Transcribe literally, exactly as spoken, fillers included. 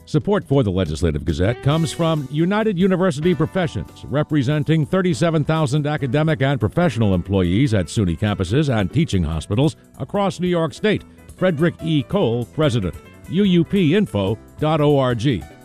Support for the Legislative Gazette comes from United University Professions, representing thirty-seven thousand academic and professional employees at SUNY campuses and teaching hospitals across New York State. Frederick E. Cole, President. U U P info dot org.